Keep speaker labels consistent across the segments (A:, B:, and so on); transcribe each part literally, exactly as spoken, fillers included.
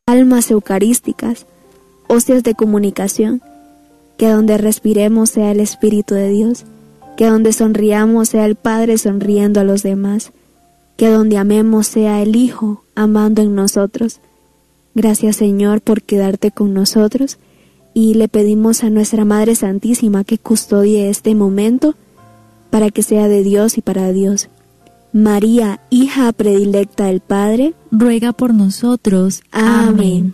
A: almas eucarísticas, hostias de comunicación, que donde respiremos sea el Espíritu de Dios, que donde sonriamos sea el Padre sonriendo a los demás, que donde amemos sea el Hijo amando en nosotros. Gracias, Señor, por quedarte con nosotros, y le pedimos a nuestra Madre Santísima que custodie este momento para que sea de Dios y para Dios. María, hija predilecta del Padre,
B: ruega por nosotros. Amén.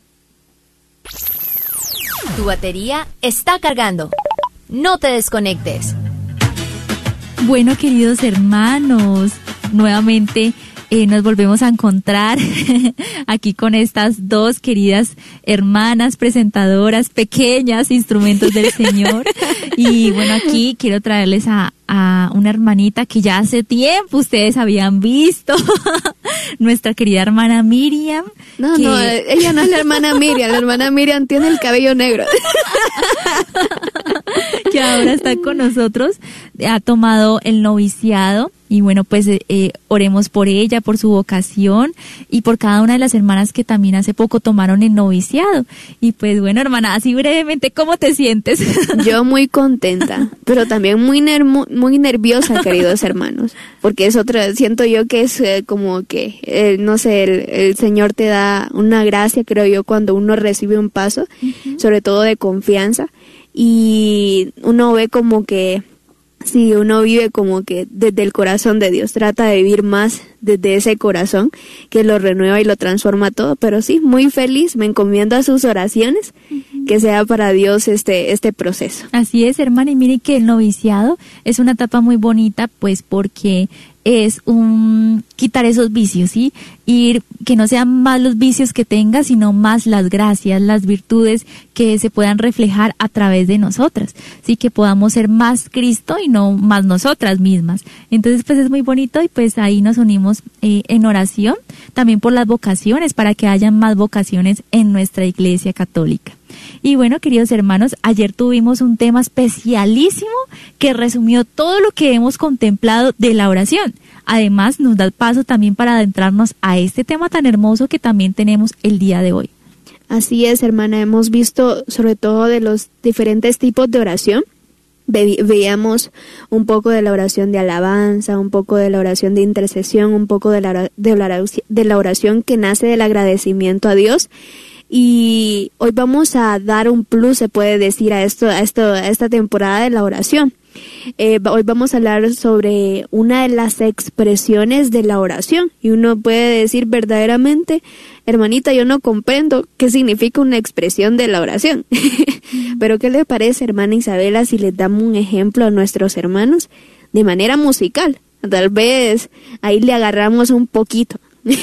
C: Tu batería está cargando. No te desconectes.
B: Bueno, queridos hermanos, nuevamente eh, nos volvemos a encontrar aquí con estas dos queridas hermanas presentadoras, pequeñas instrumentos del Señor. Y bueno, aquí quiero traerles a, a una hermanita que ya hace tiempo ustedes habían visto, nuestra querida hermana Miriam.
A: No,
B: que...
A: no, ella no es la hermana Miriam, la hermana Miriam tiene el cabello negro.
B: Que ahora está con nosotros, ha tomado el noviciado. Y bueno, pues eh, oremos por ella, por su vocación y por cada una de las hermanas que también hace poco tomaron el noviciado. Y pues bueno, hermana, así brevemente, ¿cómo te sientes?
A: Yo muy contenta, pero también muy ner- muy nerviosa, queridos hermanos, porque es otra, siento yo que es eh, como que, eh, no sé, el, el Señor te da una gracia, creo yo, cuando uno recibe un paso, uh-huh. sobre todo de confianza, y uno ve como que sí, uno vive como que desde el corazón de Dios, trata de vivir más desde ese corazón que lo renueva y lo transforma todo, pero sí, muy feliz, me encomiendo a sus oraciones, uh-huh. que sea para Dios este este proceso.
B: Así es, hermana, y mire que el noviciado es una etapa muy bonita, pues porque es un quitar esos vicios, ¿sí? Ir, que no sean más los vicios que tengas, sino más las gracias, las virtudes que se puedan reflejar a través de nosotras, ¿sí? Que podamos ser más Cristo y no más nosotras mismas. Entonces, pues es muy bonito y pues ahí nos unimos eh, en oración, también por las vocaciones, para que haya más vocaciones en nuestra Iglesia Católica. Y bueno, queridos hermanos, ayer tuvimos un tema especialísimo que resumió todo lo que hemos contemplado de la oración. Además, nos da paso también para adentrarnos a este tema tan hermoso que también tenemos el día de hoy.
A: Así es, hermana, hemos visto sobre todo de los diferentes tipos de oración. Ve- veíamos un poco de la oración de alabanza, un poco de la oración de intercesión, un poco de la, de la, de la oración que nace del agradecimiento a Dios. Y hoy vamos a dar un plus, se puede decir, a esto, a esto, a esta temporada de la oración. Eh, hoy vamos a hablar sobre una de las expresiones de la oración. Y uno puede decir verdaderamente, hermanita, yo no comprendo qué significa una expresión de la oración. Pero ¿qué le parece, hermana Isabela, si les damos un ejemplo a nuestros hermanos de manera musical? Tal vez ahí le agarramos un poquito.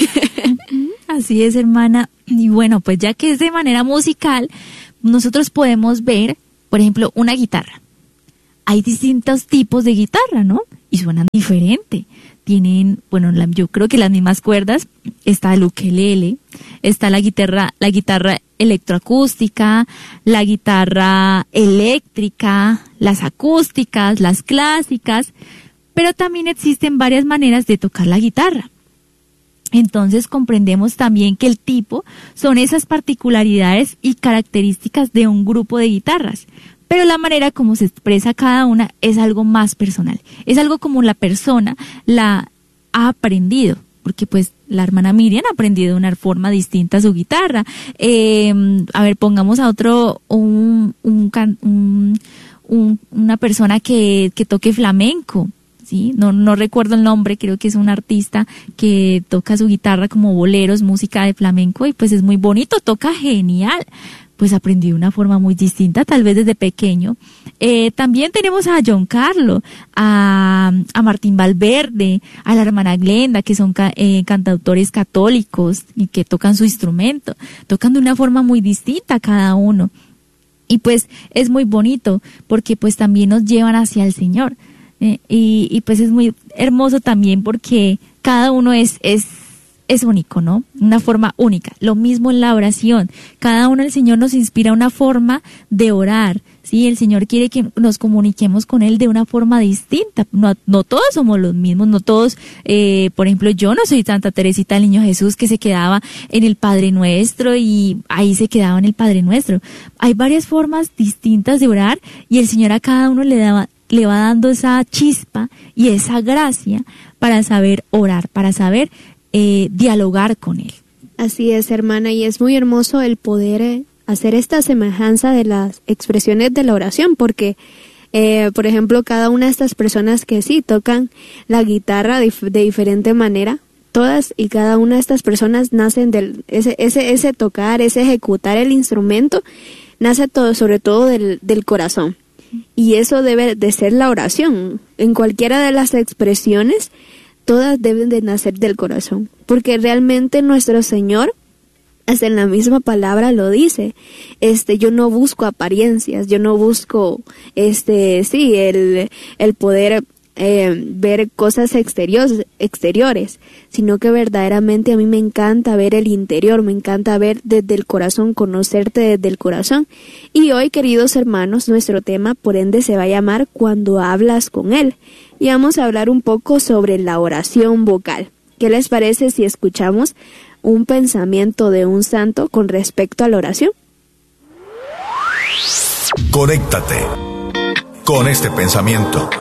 B: Así es, hermana. Y bueno, pues ya que es de manera musical, nosotros podemos ver, por ejemplo, una guitarra. Hay distintos tipos de guitarra, ¿no? Y suenan diferente. Tienen, bueno, la, yo creo que las mismas cuerdas. Está el ukelele, está la guitarra, la guitarra electroacústica, la guitarra eléctrica, las acústicas, las clásicas. Pero también existen varias maneras de tocar la guitarra. Entonces comprendemos también que el tipo son esas particularidades y características de un grupo de guitarras, pero la manera como se expresa cada una es algo más personal, es algo como la persona la ha aprendido, porque pues la hermana Miriam ha aprendido de una forma distinta su guitarra. Eh, a ver, pongamos a otro, un, un, un, un una persona que, que toque flamenco. Sí, no, no recuerdo el nombre, creo que es un artista que toca su guitarra como boleros, música de flamenco, y pues es muy bonito, toca genial. Pues aprendí de una forma muy distinta, tal vez desde pequeño. Eh, también tenemos a John Carlo, a, a Martín Valverde, a la hermana Glenda, que son ca, eh, cantautores católicos y que tocan su instrumento, tocan de una forma muy distinta cada uno. Y pues es muy bonito, porque pues también nos llevan hacia el Señor. Eh, y, y pues es muy hermoso también porque cada uno es, es, es único, ¿no? Una forma única. Lo mismo en la oración. Cada uno, el Señor nos inspira una forma de orar, ¿sí? El Señor quiere que nos comuniquemos con Él de una forma distinta. No, no todos somos los mismos, no todos, eh, por ejemplo, yo no soy Santa Teresita del Niño Jesús que se quedaba en el Padre Nuestro y ahí se quedaba en el Padre Nuestro. Hay varias formas distintas de orar y el Señor a cada uno le daba, le va dando esa chispa y esa gracia para saber orar, para saber Eh, dialogar con Él.
A: Así es, hermana, y es muy hermoso el poder eh, hacer esta semejanza de las expresiones de la oración, porque, eh, por ejemplo, cada una de estas personas que sí tocan la guitarra de, de diferente manera, todas y cada una de estas personas nacen del ese ese ese tocar, ese ejecutar el instrumento, nace todo, sobre todo del, del corazón. Y eso debe de ser la oración. En cualquiera de las expresiones, todas deben de nacer del corazón, porque realmente nuestro Señor, hasta en la misma palabra lo dice, este, yo no busco apariencias, yo no busco, este, sí, el, el poder eh, ver cosas exteriores, exteriores, sino que verdaderamente a mí me encanta ver el interior, me encanta ver desde el corazón, conocerte desde el corazón. Y hoy, queridos hermanos, nuestro tema, por ende, se va a llamar Cuando hablas con Él. Y vamos a hablar un poco sobre la oración vocal. ¿Qué les parece si escuchamos un pensamiento de un santo con respecto a la oración?
D: Conéctate con este pensamiento.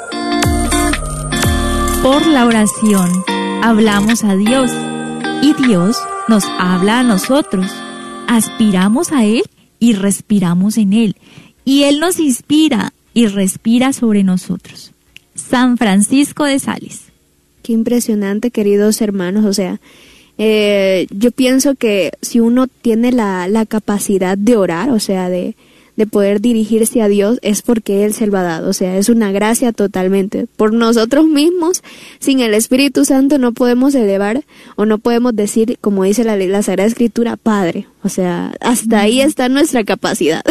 B: Por la oración hablamos a Dios y Dios nos habla a nosotros. Aspiramos a Él y respiramos en Él. Y Él nos inspira y respira sobre nosotros. San Francisco de Sales.
A: Qué impresionante, queridos hermanos. O sea, eh, yo pienso que si uno tiene la, la capacidad de orar, o sea, de, de poder dirigirse a Dios, es porque Él se lo ha dado. O sea, es una gracia totalmente. Por nosotros mismos, sin el Espíritu Santo, no podemos elevar o no podemos decir, como dice la, la Sagrada Escritura, Padre. O sea, hasta ahí está nuestra capacidad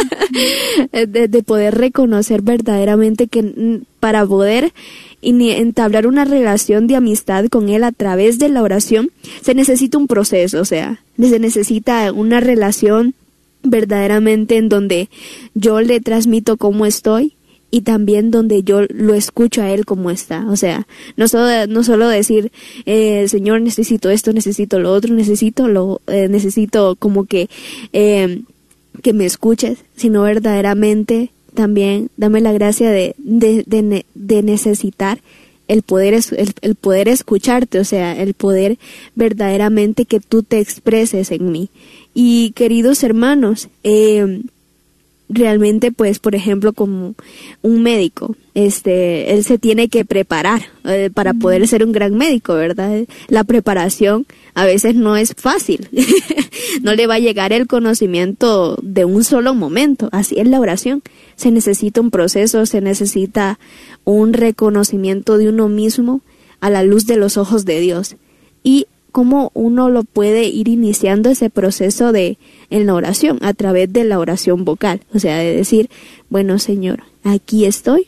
A: de, de poder reconocer verdaderamente que para poder entablar una relación de amistad con Él a través de la oración, se necesita un proceso, o sea, se necesita una relación verdaderamente en donde yo le transmito cómo estoy y también donde yo lo escucho a Él como está. O sea, no solo, no solo decir, eh, Señor, necesito esto, necesito lo otro, necesito lo, eh, necesito como que, eh, que me escuches, sino verdaderamente también dame la gracia de, de, de, de necesitar el poder, el, el poder escucharte, o sea, el poder verdaderamente que tú te expreses en mí. Y queridos hermanos, eh, realmente, pues, por ejemplo, como un médico, este, él se tiene que preparar eh, para poder ser un gran médico, ¿verdad? La preparación a veces no es fácil, no le va a llegar el conocimiento de un solo momento. Así es la oración, se necesita un proceso, se necesita un reconocimiento de uno mismo a la luz de los ojos de Dios. Y cómo uno lo puede ir iniciando ese proceso de en la oración, a través de la oración vocal, o sea, de decir, bueno, Señor, aquí estoy,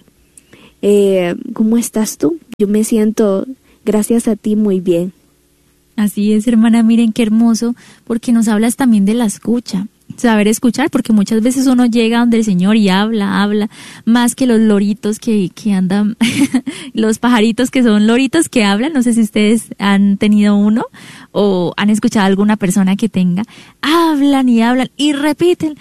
A: eh, ¿cómo estás tú? Yo me siento, gracias a ti, muy bien.
B: Así es, hermana, miren qué hermoso, porque nos hablas también de la escucha, saber escuchar, porque muchas veces uno llega donde el Señor y habla, habla, más que los loritos que, que andan, los pajaritos que son loritos que hablan. No sé si ustedes han tenido uno o han escuchado a alguna persona que tenga, hablan y hablan y repiten,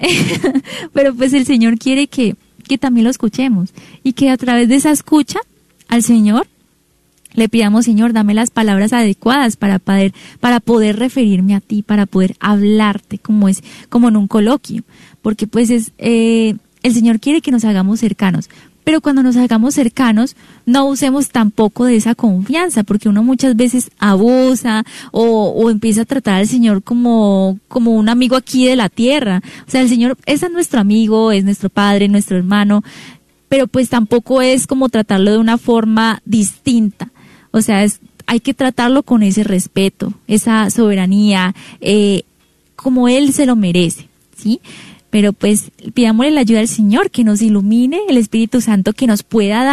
B: pero pues el Señor quiere que, que también lo escuchemos y que a través de esa escucha al Señor le pidamos, Señor, dame las palabras adecuadas para poder, para poder referirme a ti, para poder hablarte como es, como en un coloquio, porque pues es, eh, el Señor quiere que nos hagamos cercanos, pero cuando nos hagamos cercanos, no usemos tampoco de esa confianza, porque uno muchas veces abusa o, o empieza a tratar al Señor como, como un amigo aquí de la tierra. O sea, el Señor es nuestro amigo, es nuestro Padre, nuestro hermano, pero pues tampoco es como tratarlo de una forma distinta. O sea, es, hay que tratarlo con ese respeto, esa soberanía, eh, como Él se lo merece, ¿sí? Pero pues pidámosle la ayuda al Señor, que nos ilumine, el Espíritu Santo, que nos pueda dar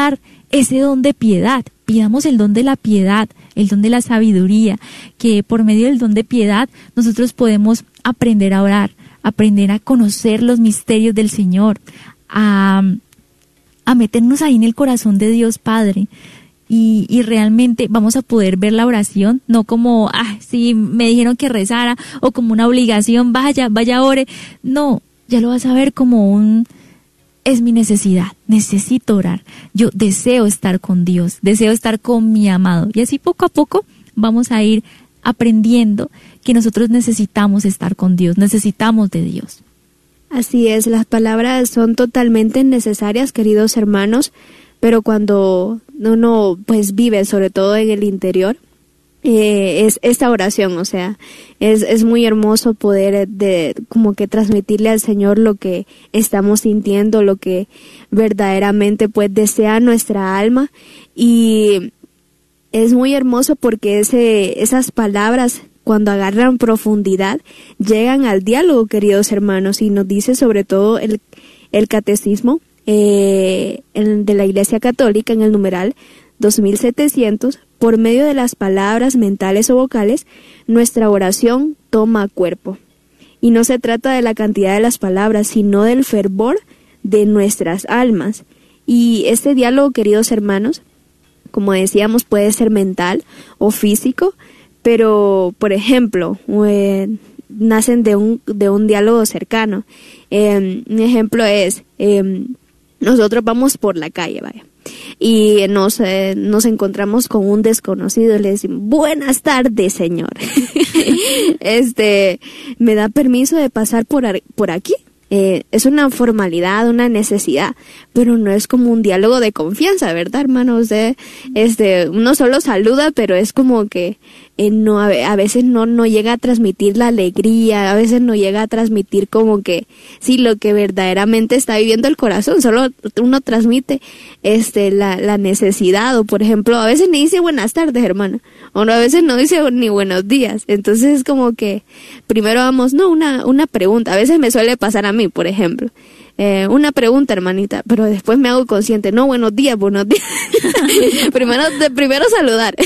B: ese don de piedad. Pidamos el don de la piedad, el don de la sabiduría, que por medio del don de piedad nosotros podemos aprender a orar, aprender a conocer los misterios del Señor, a, a meternos ahí en el corazón de Dios Padre. Y, y realmente vamos a poder ver la oración, no como, ah, sí, me dijeron que rezara, o como una obligación, vaya, vaya, ore. No, ya lo vas a ver como un, es mi necesidad, necesito orar. Yo deseo estar con Dios, deseo estar con mi amado. Y así poco a poco vamos a ir aprendiendo que nosotros necesitamos estar con Dios, necesitamos de Dios.
A: Así es, las palabras son totalmente necesarias, queridos hermanos, pero cuando uno pues vive, sobre todo en el interior, eh, es esta oración, o sea, es, es muy hermoso poder de como que transmitirle al Señor lo que estamos sintiendo, lo que verdaderamente pues desea nuestra alma, y es muy hermoso porque ese, esas palabras, cuando agarran profundidad, llegan al diálogo, queridos hermanos, y nos dice sobre todo el, el catecismo eh, en, de la Iglesia Católica en el numeral dos mil setecientos, por medio de las palabras mentales o vocales, nuestra oración toma cuerpo. Y no se trata de la cantidad de las palabras, sino del fervor de nuestras almas. Y este diálogo, queridos hermanos, como decíamos, puede ser mental o físico, pero, por ejemplo, eh, nacen de un, de un diálogo cercano. Eh, un ejemplo es, eh, nosotros vamos por la calle, vaya, y nos, eh, nos encontramos con un desconocido y le decimos, buenas tardes, señor. este, ¿me da permiso de pasar por, por aquí? Eh, es una formalidad, una necesidad, pero no es como un diálogo de confianza, ¿verdad, hermano? Usted, este, uno solo saluda, pero es como que eh, no, a, a veces no, no llega a transmitir la alegría, a veces no llega a transmitir como que, sí, lo que verdaderamente está viviendo el corazón, solo uno transmite este, la, la necesidad, o por ejemplo, a veces ni dice buenas tardes, hermano, o a veces no dice ni buenos días, entonces es como que primero vamos, no, una, una pregunta, a veces me suele pasar a mí, por ejemplo, eh, una pregunta, hermanita, pero después me hago consciente, no, buenos días, buenos días, primero, de, primero saludar,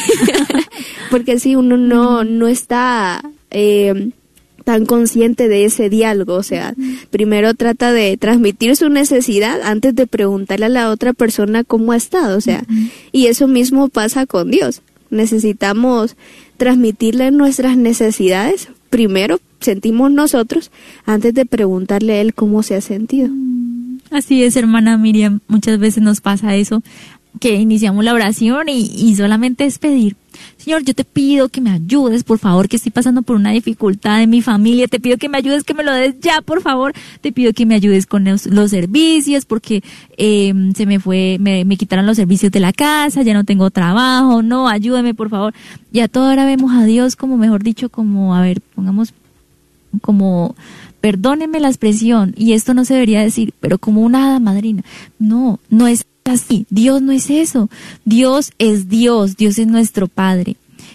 A: porque si uno no, no está eh, tan consciente de ese diálogo, o sea, primero trata de transmitir su necesidad antes de preguntarle a la otra persona cómo ha estado, o sea, y eso mismo pasa con Dios, necesitamos transmitirle nuestras necesidades, primero sentimos nosotros antes de preguntarle a él cómo se ha sentido.
B: Así es, hermana Miriam, muchas veces nos pasa eso, que iniciamos la oración y, y solamente es pedir, Señor, yo te pido que me ayudes, por favor, que estoy pasando por una dificultad en mi familia, te pido que me ayudes, que me lo des ya, por favor, te pido que me ayudes con los, los servicios, porque eh, se me fue, me, me quitaron los servicios de la casa, ya no tengo trabajo, no, ayúdame, por favor. Y a toda hora vemos a Dios como, mejor dicho, como, a ver, pongamos, como, perdóneme la expresión, y esto no se debería decir, pero como una hada madrina. No, no es así, Dios no es eso, Dios es Dios, Dios es nuestro Padre,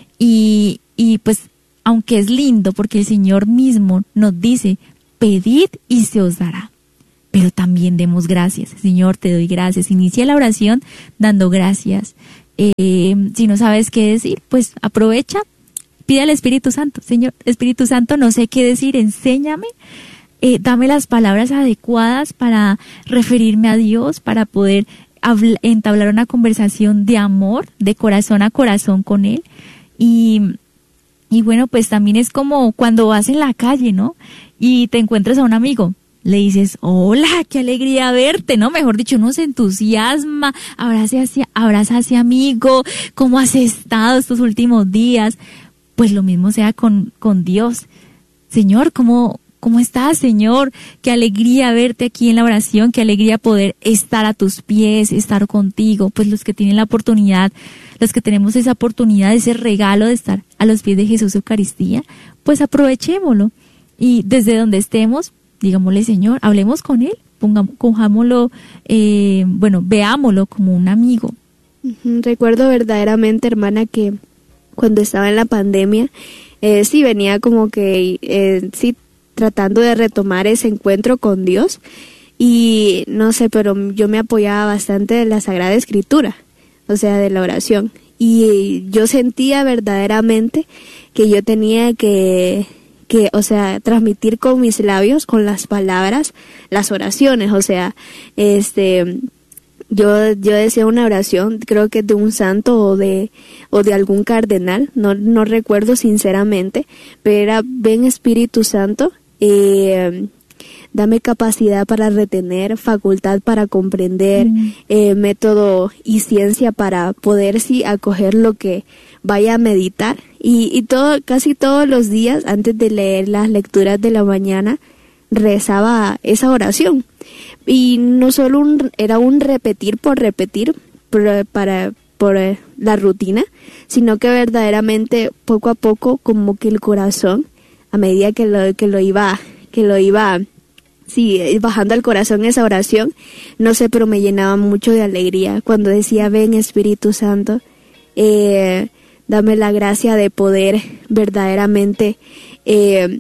B: y, y pues aunque es lindo porque el Señor mismo nos dice, pedid y se os dará, pero también demos gracias. Señor, te doy gracias, inicia la oración dando gracias, eh, si no sabes qué decir, pues aprovecha, pide al Espíritu Santo, Señor, Espíritu Santo, no sé qué decir, enséñame, eh, dame las palabras adecuadas para referirme a Dios, para poder entablar una conversación de amor, de corazón a corazón con Él. Y, y bueno, pues también es como cuando vas en la calle, ¿no? Y te encuentras a un amigo, le dices, hola, qué alegría verte, ¿no? Mejor dicho, uno se entusiasma, abraza hacia, abraza a ese amigo, ¿cómo has estado estos últimos días? Pues lo mismo sea con, con Dios. Señor, ¿cómo... ¿Cómo estás, Señor? Qué alegría verte aquí en la oración, qué alegría poder estar a tus pies, estar contigo. Pues los que tienen la oportunidad, los que tenemos esa oportunidad, ese regalo de estar a los pies de Jesús Eucaristía, pues aprovechémoslo. Y desde donde estemos, digámosle, Señor, hablemos con Él, pongamos, cojámoslo, eh, bueno, veámoslo como un amigo.
A: Recuerdo verdaderamente, hermana, que cuando estaba en la pandemia, eh, sí venía como que, eh, sí, tratando de retomar ese encuentro con Dios, y no sé, pero yo me apoyaba bastante de la Sagrada Escritura, o sea, de la oración. Y yo sentía verdaderamente que yo tenía que, que, o sea, transmitir con mis labios, con las palabras, las oraciones. O sea, este, yo, yo decía una oración, creo que de un santo o de, o de algún cardenal, no, no recuerdo sinceramente, pero era: ven Espíritu Santo, eh, dame capacidad para retener, facultad para comprender, mm. eh, método y ciencia para poder sí acoger lo que vaya a meditar. Y, y todo, casi todos los días, antes de leer las lecturas de la mañana, rezaba esa oración. Y no solo un, era un repetir por repetir por, para, por eh, la rutina, sino que verdaderamente poco a poco, como que el corazón, a medida que lo, que lo iba, que lo iba sí, bajando al corazón esa oración, no sé, pero me llenaba mucho de alegría cuando decía: ven Espíritu Santo, eh, dame la gracia de poder verdaderamente eh,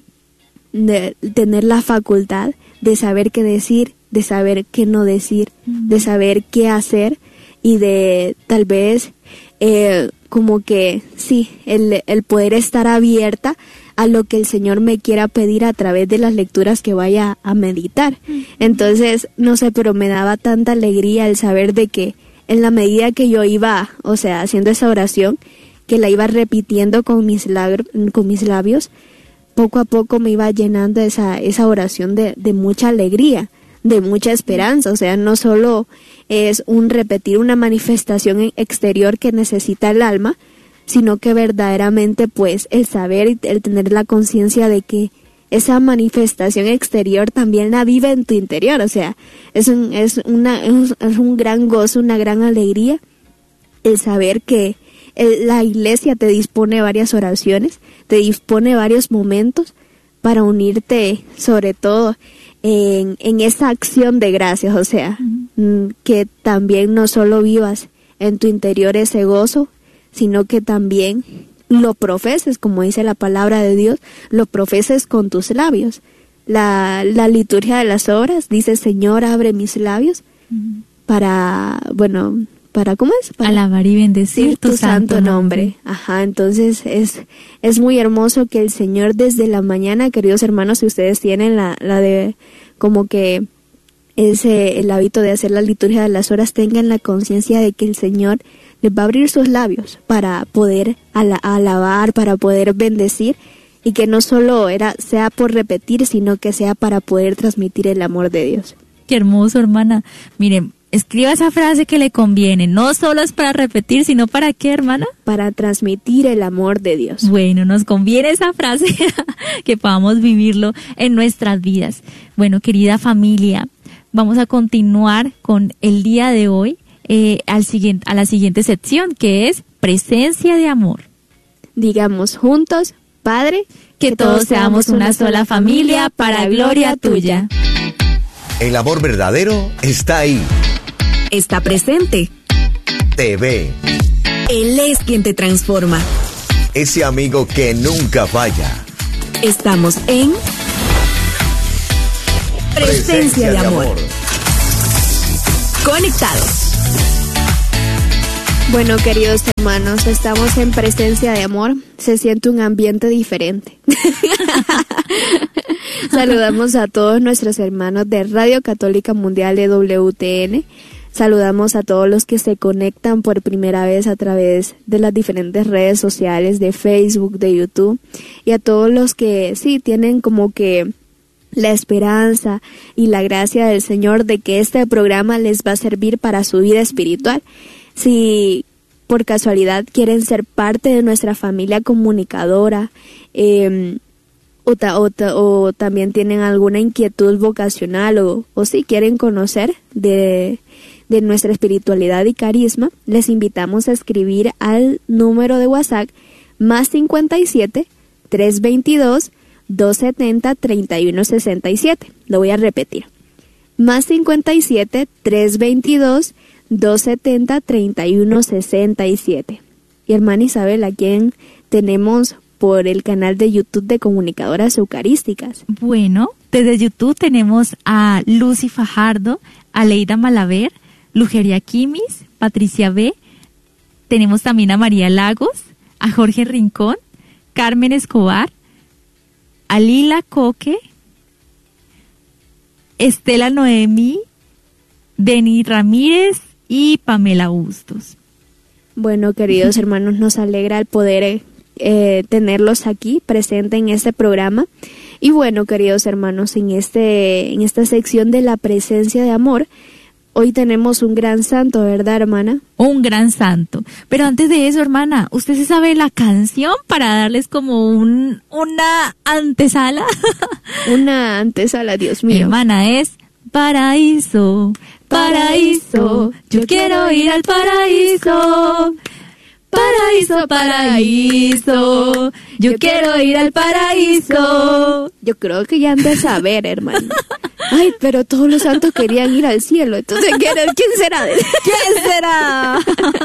A: de tener la facultad de saber qué decir, de saber qué no decir, mm. de saber qué hacer y de tal vez eh, como que sí, el, el poder estar abierta a lo que el Señor me quiera pedir a través de las lecturas que vaya a meditar. Entonces, no sé, pero me daba tanta alegría el saber de que en la medida que yo iba, o sea, haciendo esa oración, que la iba repitiendo con mis, lagr- con mis labios, poco a poco me iba llenando esa, esa oración de, de mucha alegría, de mucha esperanza. O sea, no solo es un repetir una manifestación exterior que necesita el alma, sino que verdaderamente pues el saber y el tener la conciencia de que esa manifestación exterior también la vive en tu interior. O sea, es un, es una, es un, es un gran gozo, una gran alegría el saber que el, la iglesia te dispone varias oraciones, te dispone varios momentos para unirte, sobre todo en, en esa acción de gracias. O sea, uh-huh. que también no solo vivas en tu interior ese gozo, sino que también lo profeses, como dice la palabra de Dios, lo profeses con tus labios. La, la liturgia de las horas dice: Señor, abre mis labios uh-huh. para, bueno, para, ¿cómo es? Para
B: alabar y bendecir tu, tu santo, santo nombre. nombre.
A: Ajá, entonces es, es muy hermoso que el Señor desde la mañana, queridos hermanos, si ustedes tienen la, la de, como que ese, el hábito de hacer la liturgia de las horas, tengan la conciencia de que el Señor les va a abrir sus labios para poder ala- alabar, para poder bendecir, y que no solo era, sea por repetir, sino que sea para poder transmitir el amor de Dios.
B: Qué hermoso, hermana. Miren, escriba esa frase que le conviene. No solo es para repetir, sino ¿para qué, hermana?
A: Para transmitir el amor de Dios.
B: Bueno, nos conviene esa frase, que podamos vivirlo en nuestras vidas. Bueno, querida familia, vamos a continuar con el día de hoy. Eh, al siguiente, a la siguiente sección, que es presencia de amor.
A: Digamos juntos: Padre,
B: que, que todos seamos una sola familia para gloria tuya.
D: El amor verdadero está ahí.
E: Está presente.
D: Te ve.
E: Él es quien te transforma.
D: Ese amigo que nunca falla.
E: Estamos en Presencia, Presencia de, de amor. amor. Conectados.
A: Bueno, queridos hermanos, estamos en Presencia de Amor. Se siente un ambiente diferente. Saludamos a todos nuestros hermanos de Radio Católica Mundial de W T N. Saludamos a todos los que se conectan por primera vez a través de las diferentes redes sociales de Facebook, de YouTube. Y a todos los que sí tienen como que la esperanza y la gracia del Señor de que este programa les va a servir para su vida espiritual. Si por casualidad quieren ser parte de nuestra familia comunicadora, eh, o, ta, o, ta, o también tienen alguna inquietud vocacional, o, o si quieren conocer de, de nuestra espiritualidad y carisma, les invitamos a escribir al número de WhatsApp más cincuenta y siete, trescientos veintidós, doscientos setenta, treinta y uno sesenta y siete. Lo voy a repetir. Más cincuenta y siete, trescientos veintidós, doscientos setenta, treinta y uno sesenta y siete. Y hermana Isabel, ¿a quién tenemos por el canal de YouTube de Comunicadoras Eucarísticas?
B: Bueno, desde YouTube tenemos a Lucy Fajardo, a Leida Malaver, Lugeria Quimis, Patricia B., tenemos también a María Lagos, a Jorge Rincón, Carmen Escobar, a Lila Coque, Estela Noemí, Deni Ramírez y Pamela Bustos.
A: Bueno, queridos hermanos, nos alegra el poder eh, tenerlos aquí presente en este programa. Y bueno, queridos hermanos, en este en esta sección de la presencia de amor, hoy tenemos un gran santo, ¿verdad, hermana?
B: Un gran santo. Pero antes de eso, hermana, ¿usted se sabe la canción para darles como un una antesala?
A: Una antesala, Dios mío.
B: Hermana, es Paraíso, paraíso, yo quiero ir al paraíso. Paraíso, paraíso, yo quiero ir al paraíso.
A: Yo creo que ya han de saber, hermano. Ay, pero todos los santos querían ir al cielo, entonces ¿quién, quién será?
B: ¿Quién será?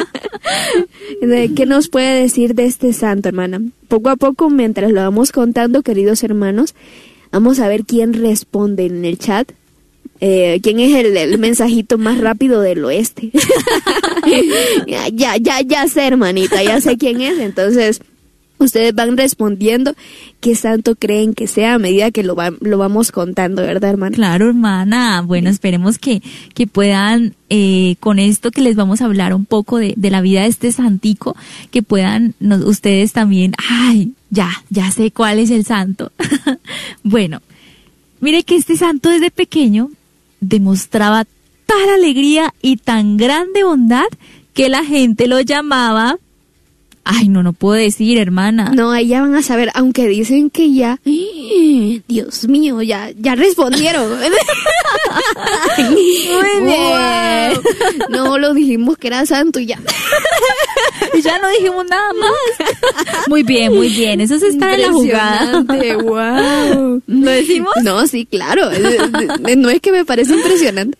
A: ¿Qué nos puede decir de este santo, hermana? Poco a poco, mientras lo vamos contando, queridos hermanos, vamos a ver quién responde en el chat. Eh, ¿Quién es el, el mensajito más rápido del oeste? ya, ya, ya, ya sé, hermanita, ya sé quién es. Entonces, ustedes van respondiendo qué santo creen que sea a medida que lo, va, lo vamos contando, ¿verdad, hermana?
B: Claro, hermana. Bueno, esperemos que, que puedan, eh, con esto que les vamos a hablar un poco de, de la vida de este santico, que puedan nos, ustedes también, ay, ya, ya sé cuál es el santo. Bueno, mire que este santo desde pequeño demostraba tal alegría y tan grande bondad que la gente lo llamaba... Ay, no, no puedo decir, hermana.
A: No, ahí ya van a saber, aunque dicen que ya... Dios mío, ya, ya respondieron.
B: Muy bien.
A: Wow. No, lo dijimos que era santo y ya.
B: Ya no dijimos nada más. Muy bien, muy bien. Eso es estar en la jugada.
A: Wow.
B: ¿Lo decimos?
A: No, sí, claro. No es que me parece impresionante.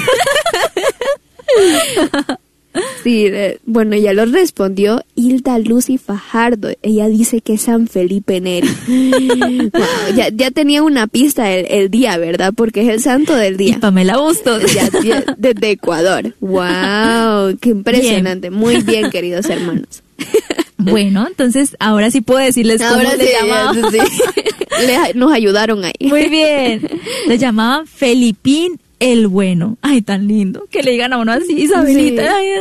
A: Sí, eh, bueno, ya lo respondió Hilda Lucy Fajardo. Ella dice que es San Felipe Neri. Wow, ya, ya tenía una pista el, el día, ¿verdad? Porque es el santo del día.
B: Y Pamela Bustos.
A: Ya, ya, desde Ecuador. ¡Wow! ¡Qué impresionante! Bien. Muy bien, queridos hermanos.
B: Bueno, entonces ahora sí puedo decirles cómo
A: ahora
B: le
A: sí,
B: llamaban.
A: Sí. Le, nos ayudaron ahí.
B: Muy bien. Le llamaban Felipín el Bueno. Ay, tan lindo. Que le digan a uno así, Isabelita. Sí. Ay,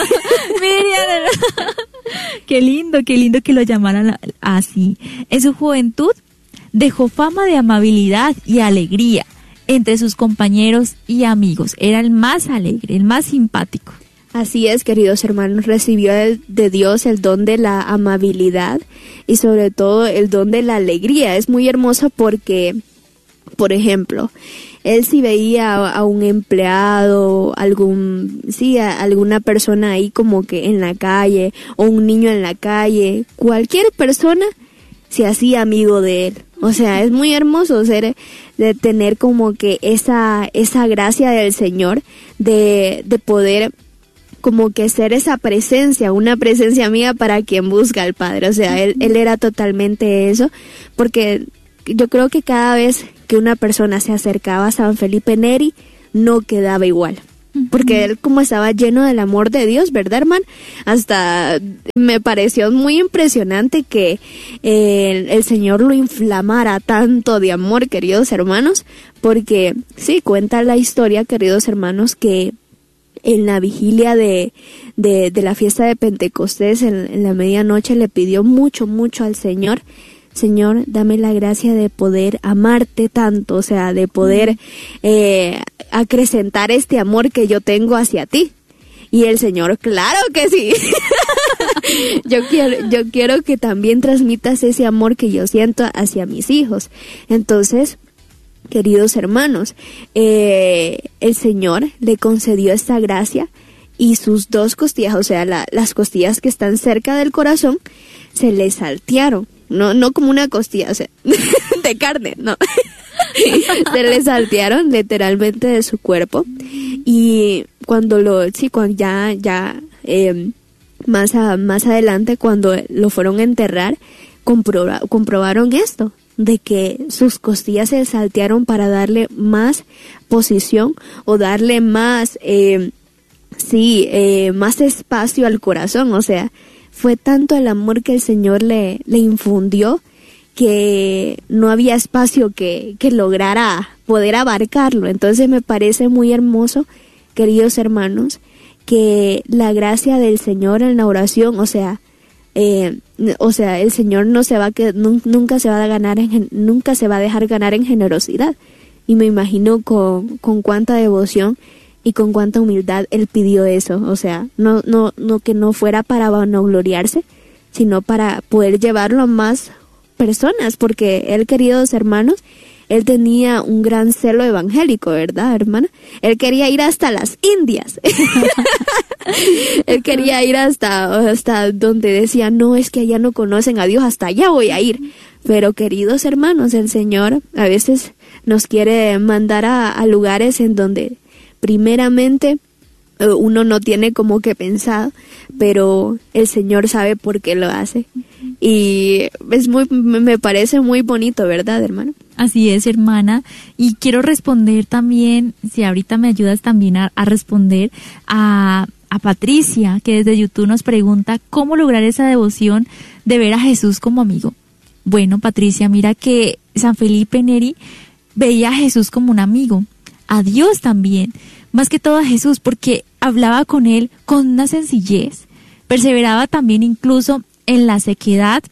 B: Miriam. Qué lindo, qué lindo que lo llamaran así. En su juventud dejó fama de amabilidad y alegría entre sus compañeros y amigos. Era el más alegre, el más simpático.
A: Así es, queridos hermanos, recibió el, de Dios el don de la amabilidad y sobre todo el don de la alegría. Es muy hermoso porque, por ejemplo, él si veía a, a un empleado, algún, sí, a alguna persona ahí como que en la calle o un niño en la calle, cualquier persona se hacía amigo de él. O sea, es muy hermoso ser, de tener como que esa, esa gracia del Señor de, de poder como que ser esa presencia, una presencia amiga para quien busca al Padre. O sea, él, él era totalmente eso, porque yo creo que cada vez que una persona se acercaba a San Felipe Neri, no quedaba igual. Porque él como estaba lleno del amor de Dios, ¿verdad, hermano? Hasta me pareció muy impresionante que eh, el, el Señor lo inflamara tanto de amor, queridos hermanos, porque sí, cuenta la historia, queridos hermanos, que en la vigilia de, de, de la fiesta de Pentecostés, en, en la medianoche, le pidió mucho, mucho al Señor. Señor, dame la gracia de poder amarte tanto, o sea, de poder eh, acrecentar este amor que yo tengo hacia ti. Y el Señor, claro que sí. yo quiero, yo quiero que también transmitas ese amor que yo siento hacia mis hijos. Entonces, queridos hermanos, eh, el Señor le concedió esta gracia y sus dos costillas, o sea, la, las costillas que están cerca del corazón, se le saltearon. No, no como una costilla, o sea, de carne, no. Se le saltearon literalmente de su cuerpo. Y cuando lo, sí, cuando ya, ya, eh, más, a, más adelante, cuando lo fueron a enterrar, comproba, comprobaron esto, de que sus costillas se saltearon para darle más posición o darle más, eh, sí, eh, más espacio al corazón. O sea, fue tanto el amor que el Señor le, le infundió que no había espacio que, que lograra poder abarcarlo. Entonces me parece muy hermoso, queridos hermanos, que la gracia del Señor en la oración, o sea, eh, o sea, el Señor no se va a que nunca se va a ganar en, nunca se va a dejar ganar en generosidad. Y me imagino con, con cuánta devoción y con cuánta humildad él pidió eso. O sea, no, no, no que no fuera para vanagloriarse, sino para poder llevarlo a más personas, porque él, queridos hermanos, él tenía un gran celo evangélico, ¿verdad, hermana? Él quería ir hasta las Indias. Él quería ir hasta, hasta donde decía, no, es que allá no conocen a Dios, hasta allá voy a ir. Pero, queridos hermanos, el Señor a veces nos quiere mandar a, a lugares en donde primeramente uno no tiene como que pensado, pero el Señor sabe por qué lo hace. Y es muy, me parece muy bonito, ¿verdad, hermano?
B: Así es, hermana. Y quiero responder también, si ahorita me ayudas también a, a responder a, a Patricia, que desde YouTube nos pregunta cómo lograr esa devoción de ver a Jesús como amigo. Bueno, Patricia, mira que San Felipe Neri veía a Jesús como un amigo, a Dios también, más que todo a Jesús, porque hablaba con él con una sencillez, perseveraba también incluso en la sequedad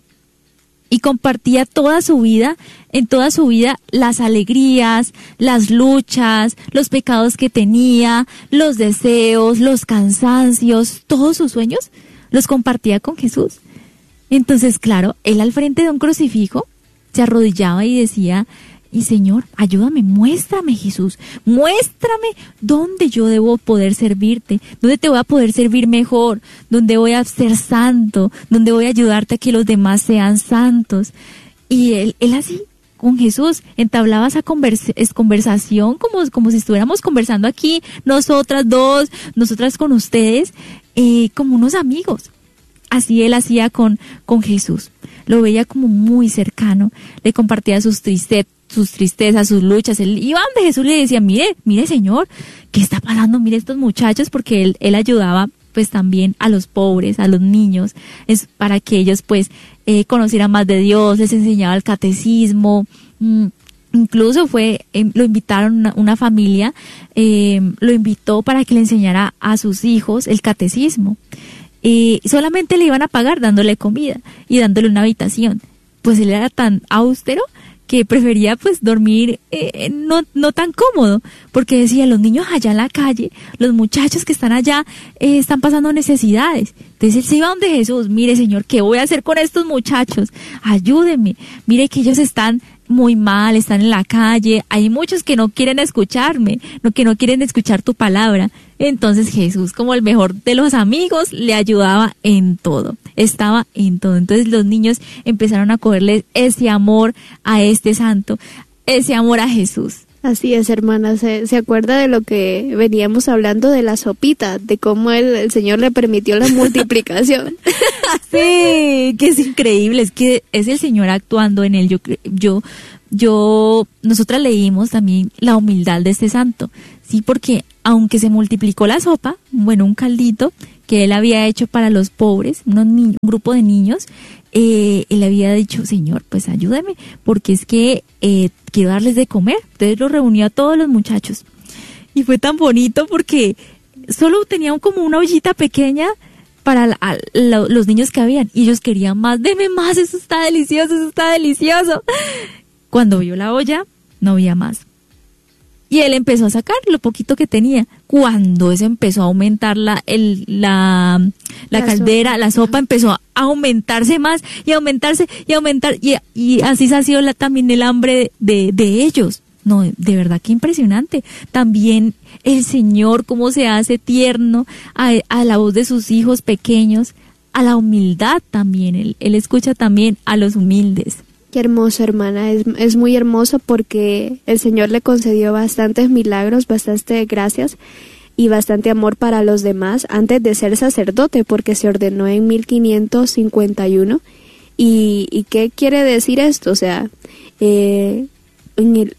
B: y compartía toda su vida, en toda su vida, las alegrías, las luchas, los pecados que tenía, los deseos, los cansancios, todos sus sueños, los compartía con Jesús. Entonces, claro, él al frente de un crucifijo se arrodillaba y decía, y Señor, ayúdame, muéstrame, Jesús, muéstrame dónde yo debo poder servirte, dónde te voy a poder servir mejor, dónde voy a ser santo, dónde voy a ayudarte a que los demás sean santos. Y él, él así, con Jesús, entablaba esa conversa, es conversación como, como si estuviéramos conversando aquí, nosotras dos, nosotras con ustedes, eh, como unos amigos. Así él hacía con, con Jesús. Lo veía como muy cercano, le compartía sus tristezas, sus tristezas, sus luchas. Él iba donde Jesús le decía, mire, mire Señor, ¿qué está pasando? Mire estos muchachos, porque él, él ayudaba pues también a los pobres, a los niños, es para que ellos pues eh, conocieran más de Dios, les enseñaba el catecismo. Mm, incluso fue, eh, lo invitaron una, una familia, eh, lo invitó para que le enseñara a sus hijos el catecismo. Y solamente le iban a pagar dándole comida y dándole una habitación. Pues él era tan austero que prefería pues dormir eh, no, no tan cómodo, porque decía, los niños allá en la calle, los muchachos que están allá eh, están pasando necesidades. Entonces él se iba donde Jesús, mire Señor, ¿qué voy a hacer con estos muchachos? Ayúdeme, mire que ellos están muy mal, están en la calle, hay muchos que no quieren escucharme, no, que no quieren escuchar tu palabra. Entonces Jesús, como el mejor de los amigos, le ayudaba en todo, estaba en todo. Entonces los niños empezaron a cogerle ese amor a este santo, ese amor a Jesús.
A: Así es, hermana. ¿Se, se acuerda de lo que veníamos hablando de la sopita? De cómo el, el Señor le permitió la multiplicación.
B: Sí, que es increíble. Es que es el Señor actuando en él. Yo, yo, yo, nosotras leímos también la humildad de este santo. Sí, porque aunque se multiplicó la sopa, bueno, un caldito que él había hecho para los pobres, unos niños, un grupo de niños, eh, él había dicho, Señor, pues ayúdame, porque es que eh, quiero darles de comer. Entonces lo reunió a todos los muchachos. Y fue tan bonito porque solo tenían como una ollita pequeña para la, a, la, los niños que habían. Y ellos querían más, deme más, eso está delicioso, eso está delicioso. Cuando vio la olla, no había más. Y él empezó a sacar lo poquito que tenía. Cuando eso empezó a aumentar la, el, la, la, la caldera, sopa. la sopa empezó a aumentarse más y aumentarse y aumentar. Y, y así sació la, también el hambre de, de ellos. No, de verdad que impresionante. También el Señor, cómo se hace tierno a, a la voz de sus hijos pequeños, a la humildad también. Él, él escucha también a los humildes.
A: Qué hermoso, hermana, es, es muy hermoso porque el Señor le concedió bastantes milagros, bastantes gracias y bastante amor para los demás antes de ser sacerdote, porque se ordenó en mil quinientos cincuenta y uno. ¿Y, y qué quiere decir esto? O sea, eh, en el, hoy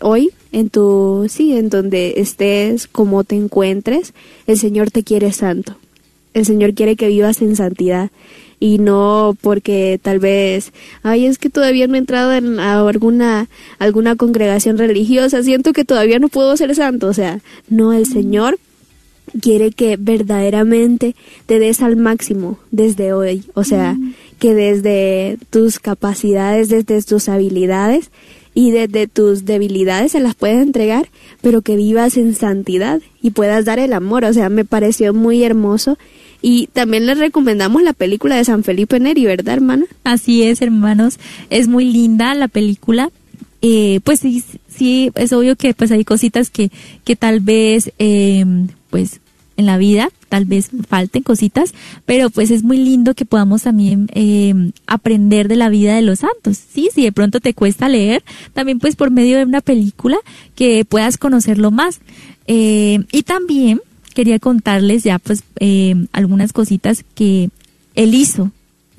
A: en tu, sí, en donde estés, como te encuentres, el Señor te quiere santo. El Señor quiere que vivas en santidad y no porque tal vez, ay, es que todavía no he entrado en a alguna alguna congregación religiosa, siento que todavía no puedo ser santo, o sea, no, el Señor quiere que verdaderamente te des al máximo desde hoy, o sea, mm. que desde tus capacidades, desde tus habilidades y desde tus debilidades se las puedes entregar, pero que vivas en santidad y puedas dar el amor, o sea, me pareció muy hermoso. Y también les recomendamos la película de San Felipe Neri, ¿verdad, hermana?
B: Así es, hermanos, es muy linda la película. Eh, pues sí, sí, es obvio que pues hay cositas que, que tal vez, eh, pues en la vida, tal vez falten cositas, pero pues es muy lindo que podamos también eh, aprender de la vida de los santos. Sí, si de pronto te cuesta leer, también pues por medio de una película que puedas conocerlo más. Eh, y también quería contarles ya pues eh, algunas cositas que él hizo.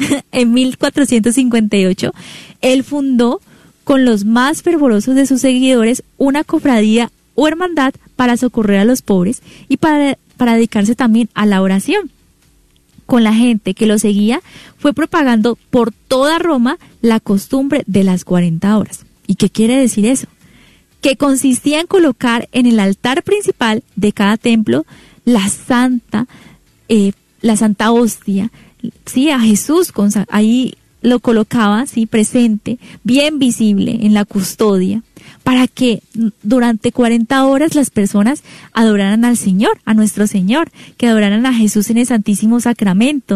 B: En mil cuatrocientos cincuenta y ocho, él fundó con los más fervorosos de sus seguidores una cofradía o hermandad para socorrer a los pobres y para, para dedicarse también a la oración. Con la gente que lo seguía, fue propagando por toda Roma la costumbre de las cuarenta horas. ¿Y qué quiere decir eso? Que consistía en colocar en el altar principal de cada templo la santa, eh, la santa hostia, sí, a Jesús, con, ahí lo colocaba, sí, presente, bien visible en la custodia, para que durante cuarenta horas las personas adoraran al Señor, a nuestro Señor, que adoraran a Jesús en el Santísimo Sacramento.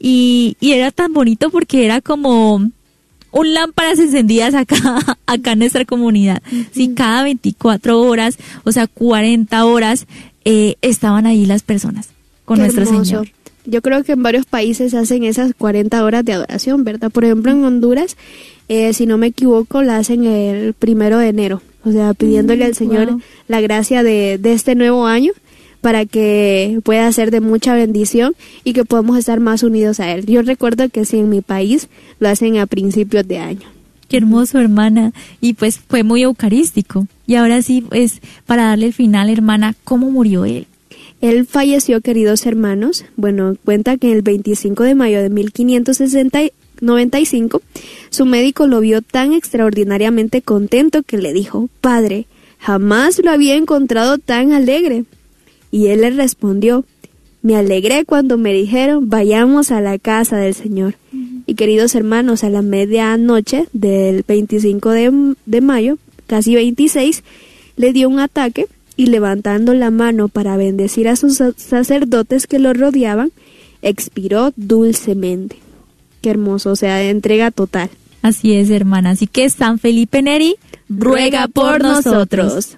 B: Y, y era tan bonito porque era como un lámparas encendidas acá, acá en nuestra comunidad. Uh-huh. Sí, cada veinticuatro horas, o sea, cuarenta horas, eh, estaban ahí las personas con
A: Qué
B: nuestro
A: hermoso.
B: Señor.
A: Yo creo que en varios países hacen esas cuarenta horas de adoración, ¿verdad? Por ejemplo, en Honduras, eh, si no me equivoco, la hacen el primero de enero. O sea, pidiéndole mm, al Señor wow. la gracia de, de este nuevo año para que pueda ser de mucha bendición y que podamos estar más unidos a Él. Yo recuerdo que sí, en mi país lo hacen a principios de año.
B: Qué hermoso, hermana. Y pues fue muy eucarístico. Y ahora sí, pues, para darle el final, hermana, ¿cómo murió él?
A: Él falleció, queridos hermanos, bueno, cuenta que el veinticinco de mayo de mil quinientos noventa y cinco, su médico lo vio tan extraordinariamente contento que le dijo, Padre, jamás lo había encontrado tan alegre. Y él le respondió, me alegré cuando me dijeron, vayamos a la casa del Señor. Uh-huh. Y queridos hermanos, a la medianoche del veinticinco de, de mayo, casi veintiséis, le dio un ataque, y levantando la mano para bendecir a sus sacerdotes que lo rodeaban, expiró dulcemente. Qué hermoso, o sea, de entrega total.
B: Así es, hermana. Así que San Felipe Neri, ruega por nosotros.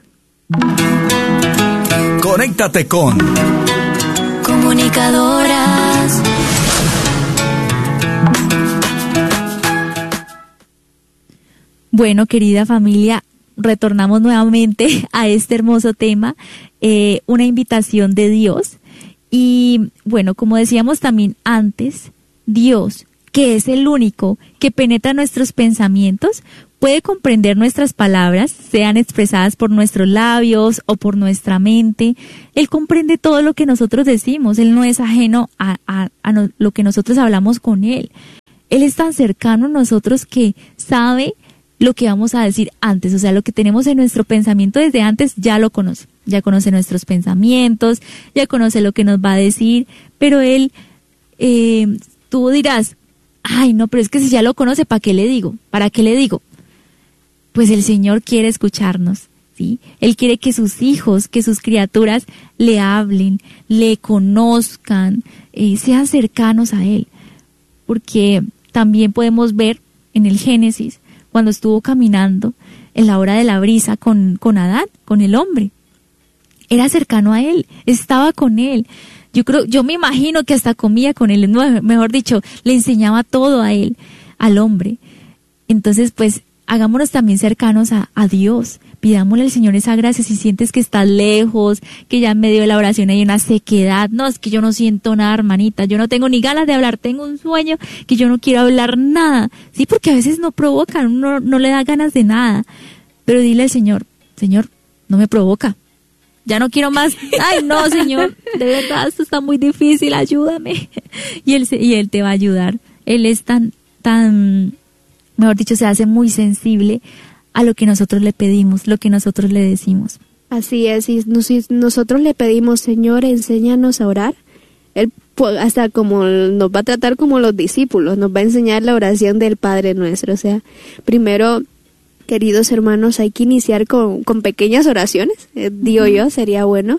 D: Conéctate con
C: Comunicadoras.
B: Bueno, querida familia, retornamos nuevamente a este hermoso tema, eh, una invitación de Dios. Y bueno, como decíamos también antes, Dios, que es el único que penetra nuestros pensamientos, puede comprender nuestras palabras, sean expresadas por nuestros labios o por nuestra mente. Él comprende todo lo que nosotros decimos, Él no es ajeno a, a, a no, lo que nosotros hablamos con Él. Él es tan cercano a nosotros que sabe lo que vamos a decir antes, o sea, lo que tenemos en nuestro pensamiento desde antes ya lo conoce, ya conoce nuestros pensamientos, ya conoce lo que nos va a decir, pero Él, eh, tú dirás, ay no, pero es que si ya lo conoce, ¿para qué le digo? ¿Para qué le digo? Pues el Señor quiere escucharnos, ¿sí? Él quiere que sus hijos, que sus criaturas le hablen, le conozcan, eh, sean cercanos a Él, porque también podemos ver en el Génesis, cuando estuvo caminando en la hora de la brisa con, con Adán, con el hombre. Era cercano a él, estaba con él. Yo creo, yo me imagino que hasta comía con él, no, mejor dicho, le enseñaba todo a él, al hombre. Entonces, pues, hagámonos también cercanos a, a Dios. Pidámosle al Señor esa gracia. Si sientes que estás lejos, que ya en medio de la oración hay una sequedad, no, es que yo no siento nada, hermanita, yo no tengo ni ganas de hablar, tengo un sueño que yo no quiero hablar nada, sí, porque a veces no provocan, uno no le da ganas de nada, pero dile al Señor, Señor, no me provoca. Ya no quiero más. Ay, no, Señor, de verdad, esto está muy difícil, ayúdame. Y él, y él te va a ayudar. Él es tan, tan, mejor dicho, se hace muy sensible a lo que nosotros le pedimos, lo que nosotros le decimos.
A: Así es, y si nosotros le pedimos, Señor, enséñanos a orar, Él hasta como nos va a tratar como los discípulos, nos va a enseñar la oración del Padre Nuestro. O sea, primero, queridos hermanos, hay que iniciar con, con pequeñas oraciones, eh, digo yo, sería bueno,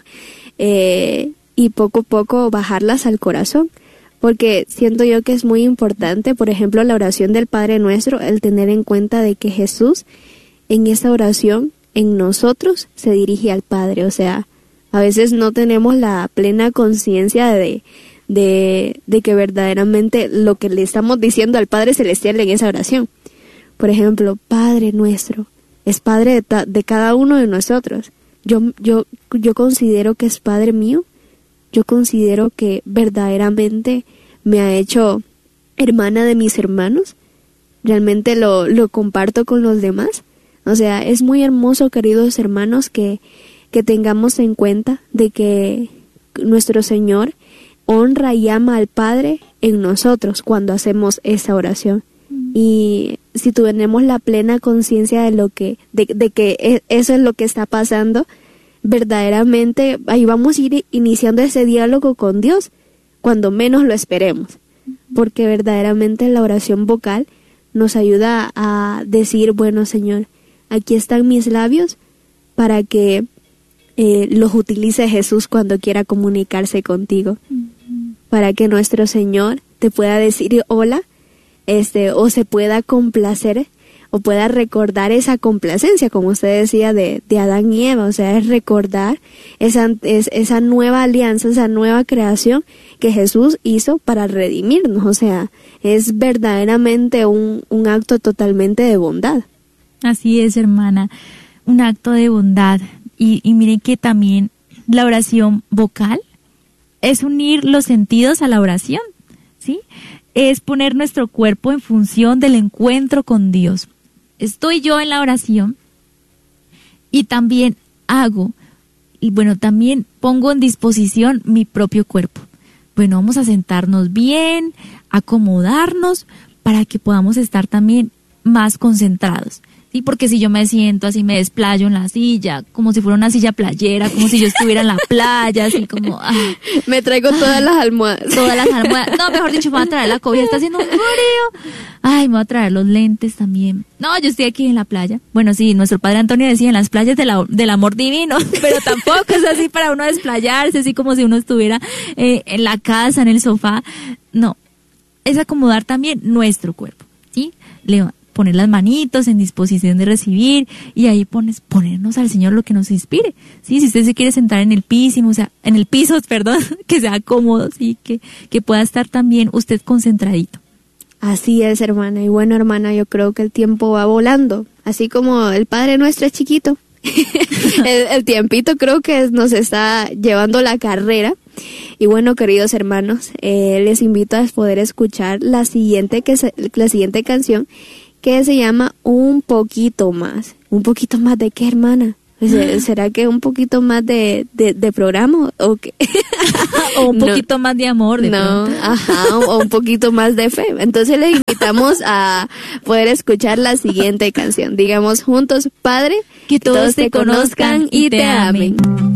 A: eh, y poco a poco bajarlas al corazón, porque siento yo que es muy importante, por ejemplo, la oración del Padre Nuestro, el tener en cuenta de que Jesús en esa oración, en nosotros, se dirige al Padre. O sea, a veces no tenemos la plena conciencia de, de, de que verdaderamente lo que le estamos diciendo al Padre Celestial en esa oración. Por ejemplo, Padre Nuestro, es Padre de, ta, de cada uno de nosotros. Yo, yo, yo considero que es Padre mío. Yo considero que verdaderamente me ha hecho hermana de mis hermanos. Realmente lo, lo comparto con los demás. O sea, es muy hermoso, queridos hermanos, que, que tengamos en cuenta de que nuestro Señor honra y ama al Padre en nosotros cuando hacemos esa oración. Mm. Y si tenemos la plena conciencia de lo que, de, de que eso es lo que está pasando, verdaderamente ahí vamos a ir iniciando ese diálogo con Dios cuando menos lo esperemos. Porque verdaderamente la oración vocal nos ayuda a decir, bueno, Señor, aquí están mis labios para que eh, los utilice Jesús cuando quiera comunicarse contigo. Uh-huh. Para que nuestro Señor te pueda decir hola, este, o se pueda complacer, o pueda recordar esa complacencia, como usted decía, de, de Adán y Eva. O sea, es recordar esa, es, esa nueva alianza, esa nueva creación que Jesús hizo para redimirnos. O sea, es verdaderamente un, un acto totalmente de bondad.
B: Así es, hermana, un acto de bondad. Y, y miren que también la oración vocal es unir los sentidos a la oración, ¿sí? Es poner nuestro cuerpo en función del encuentro con Dios. Estoy yo en la oración y también hago, y bueno, también pongo en disposición mi propio cuerpo. Bueno, vamos a sentarnos bien, acomodarnos para que podamos estar también más concentrados. Sí, porque si yo me siento así, me desplayo en la silla, como si fuera una silla playera, como si yo estuviera en la playa, así como... Ah,
A: me traigo todas ah, las almohadas.
B: Todas las almohadas. No, mejor dicho, me voy a traer la cobija, está haciendo un frío. Ay, me voy a traer los lentes también. No, yo estoy aquí en la playa. Bueno, sí, nuestro padre Antonio decía, en las playas de la, del amor divino, pero tampoco es así para uno desplayarse, así como si uno estuviera eh, en la casa, en el sofá. No, es acomodar también nuestro cuerpo, ¿sí? Le poner las manitos en disposición de recibir y ahí pones ponernos al Señor lo que nos inspire. Sí, si usted se quiere sentar en el piso, o sea, en el piso, perdón, que sea cómodo, sí, que que pueda estar también usted concentradito.
A: Así es, hermana. Y bueno, hermana, yo creo que el tiempo va volando, así como el Padre Nuestro es chiquito. el, el tiempito creo que nos está llevando la carrera. Y bueno, queridos hermanos, eh, les invito a poder escuchar la siguiente que se, la siguiente canción, que se llama Un Poquito Más. ¿Un poquito más de qué, hermana? ¿Será que un poquito más de, de, de programa o qué?
B: O un poquito no, más de amor. De
A: no,
B: pronto.
A: Ajá, o un poquito más de fe. Entonces les invitamos a poder escuchar la siguiente canción. Digamos juntos, Padre,
B: que todos, todos te conozcan y te amen.